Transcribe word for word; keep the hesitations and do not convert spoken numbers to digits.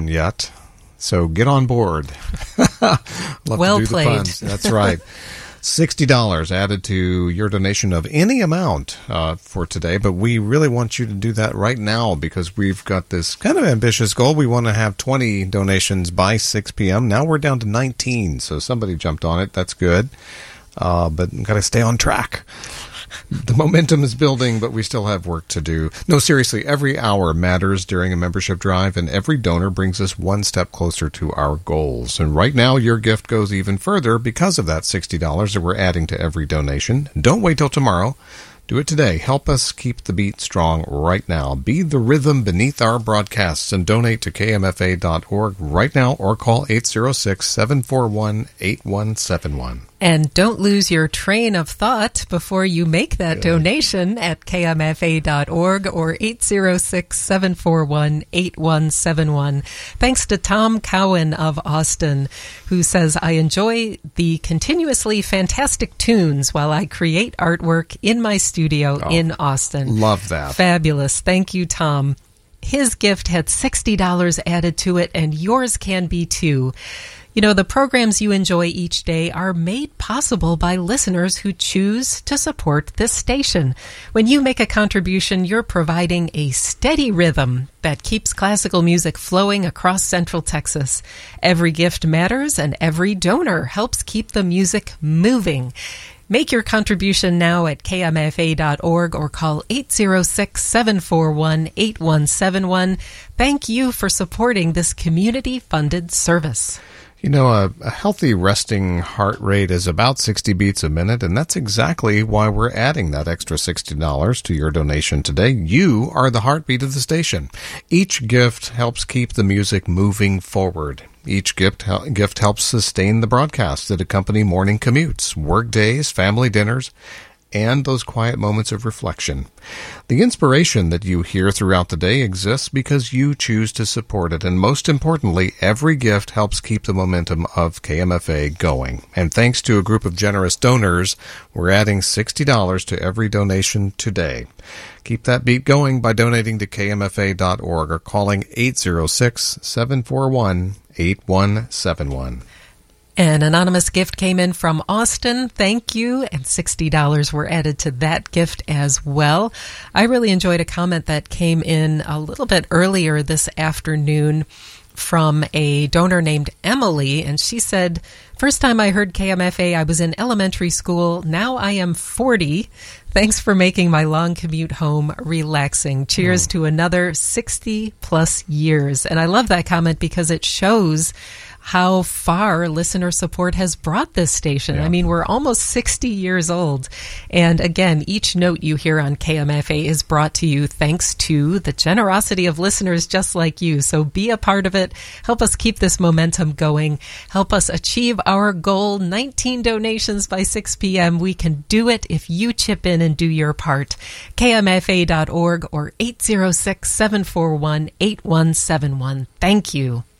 on yet. So get on board. Love well to do played. The puns. That's right. sixty dollars added to your donation of any amount uh, for today, but we really want you to do that right now because we've got this kind of ambitious goal. We want to have twenty donations by six p.m. Now we're down to nineteen, so somebody jumped on it. That's good, uh, but got to stay on track. The momentum is building, but we still have work to do. No, seriously, every hour matters during a membership drive, and every donor brings us one step closer to our goals. And right now, your gift goes even further because of that sixty dollars that we're adding to every donation. Don't wait till tomorrow. Do it today. Help us keep the beat strong right now. Be the rhythm beneath our broadcasts and donate to K M F A dot org right now or call eight zero six, seven four one, eight one seven one. And don't lose your train of thought before you make that Good. donation at K M F A dot org or eight zero six, seven four one, eight one seven one. Thanks to Tom Cowan of Austin, who says, I enjoy the continuously fantastic tunes while I create artwork in my studio oh, in Austin. Love that. Fabulous. Thank you, Tom. His gift had sixty dollars added to it, and yours can be too. You know, the programs you enjoy each day are made possible by listeners who choose to support this station. When you make a contribution, you're providing a steady rhythm that keeps classical music flowing across Central Texas. Every gift matters, and every donor helps keep the music moving. Make your contribution now at K M F A dot org or call eight zero six, seven four one, eight one seven one. Thank you for supporting this community-funded service. You know, a, a healthy resting heart rate is about sixty beats a minute, and that's exactly why we're adding that extra sixty dollars to your donation today. You are the heartbeat of the station. Each gift helps keep the music moving forward. Each gift, gift helps sustain the broadcasts that accompany morning commutes, work days, family dinners, and those quiet moments of reflection. The inspiration that you hear throughout the day exists because you choose to support it, and most importantly, every gift helps keep the momentum of K M F A going. And thanks to a group of generous donors, we're adding sixty dollars to every donation today. Keep that beat going by donating to K M F A dot org or calling eight zero six, seven four one, eight one seven one. An anonymous gift came in from Austin. Thank you. And sixty dollars were added to that gift as well. I really enjoyed a comment that came in a little bit earlier this afternoon from a donor named Emily. And she said, first time I heard K M F A, I was in elementary school. Now I am forty. Thanks for making my long commute home relaxing. Cheers mm. to another sixty plus years. And I love that comment because it shows how far listener support has brought this station. Yeah. I mean, we're almost sixty years old. And again, each note you hear on K M F A is brought to you thanks to the generosity of listeners just like you. So be a part of it. Help us keep this momentum going. Help us achieve our goal, nineteen donations by six p.m. We can do it if you chip in and do your part. K M F A dot org or eight zero six, seven four one, eight one seven one. Thank you.